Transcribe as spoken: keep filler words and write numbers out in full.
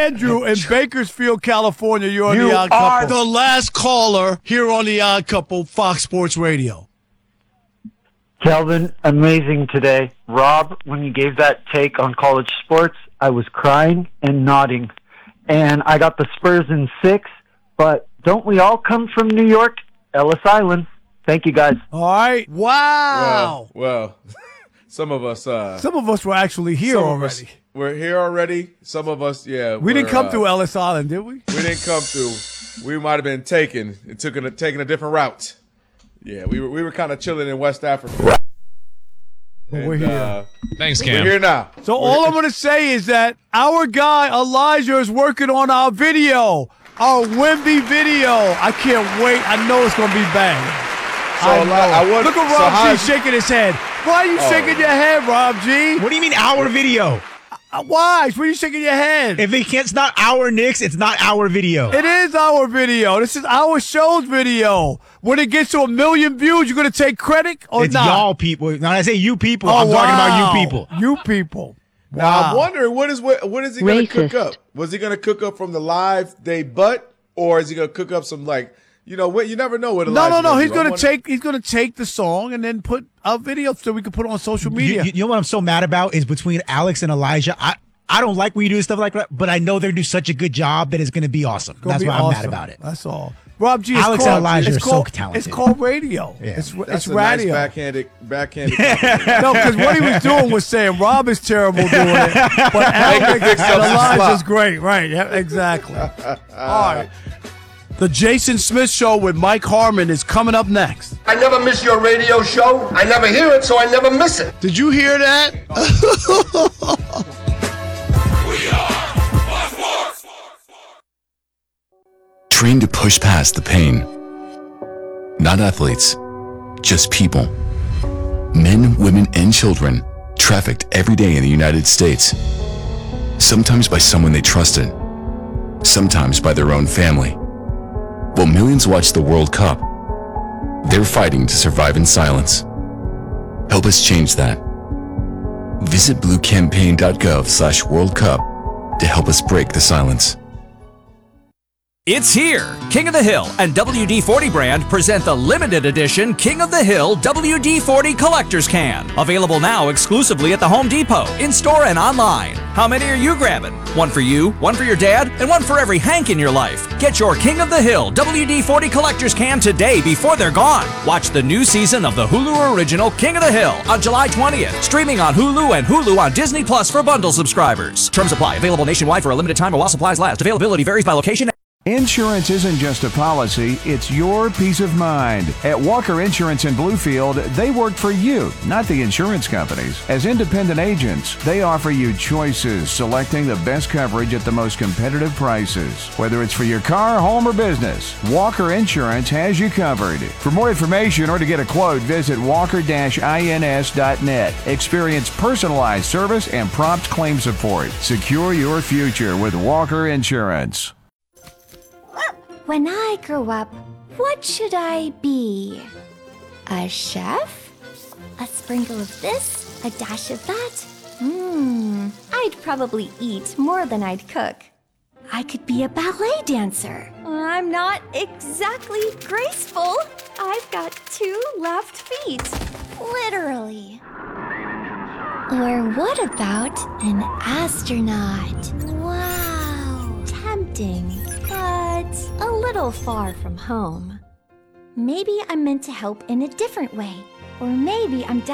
Andrew in Bakersfield, California. You're on you The Odd are Couple. the last caller here on The Odd Couple, Fox Sports Radio. Kelvin, amazing today. Rob, when you gave that take on college sports, I was crying and nodding. And I got the Spurs in six, but don't we all come from New York? Ellis Island. Thank you, guys. All right. Wow. Well, well some of us. Uh, Some of us were actually here some of already. us- we're here already. Some of us, yeah. We didn't come uh, through Ellis Island, did we? We didn't come through. We might have been taken. It took a, taking a different route. Yeah, we were we were kind of chilling in West Africa. But we're And, here. uh, Thanks, we're Cam. here now. So We're- all I'm going to say is that our guy, Elijah, is working on our video, our Wemby video. I can't wait. I know it's going to be bang. So, I Eli- know. I wonder- Look at so Rob how G is- shaking his head. Why are you Oh. shaking your head, Rob G? What do you mean our video? Uh, Why? Why are you shaking your head? If it can't, it's not our Knicks, it's not our video. It is our video. This is our show's video. When it gets to a million views, you're going to take credit or It's not? y'all people. When I say you people, Oh, I'm talking wow. about you people. You people. Now Wow. I'm wondering what is what what is he gonna cook Racist. up? Was he gonna cook up from the live day butt, or is he gonna cook up some like you know what you never know what a No, live no, no. do. He's I gonna wonder- take. He's gonna take the song and then put a video so we can put it on social You, media. you- you know what I'm so mad about is between Alex and Elijah. I I don't like when you do stuff like that, but I know they do such a good job that it's going to be awesome. Gonna That's be why I'm mad awesome. about it. That's all. Rob G. It's Alex called, and Elijah it's are so called, talented. It's called radio. Yeah. It's That's it's a nice radio. backhanded backhanded. compliment. No, because what he was doing was saying Rob is terrible doing it, but Alex fix and up some Elijah's slop. great. Right? Yeah, exactly. All right. The Jason Smith Show with Mike Harmon is coming up next. I never miss your radio show. I never hear it, so I never miss it. Did you hear that? Trained to push past the pain. Not athletes, just people. Men, women, and children trafficked every day in the United States. Sometimes by someone they trusted, sometimes by their own family. While millions watch the World Cup, they're fighting to survive in silence. Help us change that. Visit bluecampaign.gov slash World Cup to help us break the silence. It's here! King of the Hill and W D forty brand present the limited edition King of the Hill W D forty Collector's Can. Available now exclusively at the Home Depot, in-store and online. How many are you grabbing? One for you, one for your dad, and one for every Hank in your life. Get your King of the Hill W D forty Collector's Can today before they're gone. Watch the new season of the Hulu original King of the Hill on July twentieth. Streaming on Hulu and Hulu on Disney Plus for bundle subscribers. Terms apply. Available nationwide for a limited time or while supplies last. Availability varies by location. Insurance isn't just a policy, it's your peace of mind. At Walker Insurance in Bluefield, they work for you, not the insurance companies. As independent agents, they offer you choices, selecting the best coverage at the most competitive prices. Whether it's for your car, home, or business, Walker Insurance has you covered. For more information or to get a quote, visit walker dash ins dot net. Experience personalized service and prompt claim support. Secure your future with Walker Insurance. When I grow up, what should I be? A chef? A sprinkle of this? A dash of that? Mmm, I'd probably eat more than I'd cook. I could be a ballet dancer. I'm not exactly graceful. I've got two left feet. Literally. Or what about an astronaut? Wow, tempting. But a little far from home. Maybe I'm meant to help in a different way. Or maybe I'm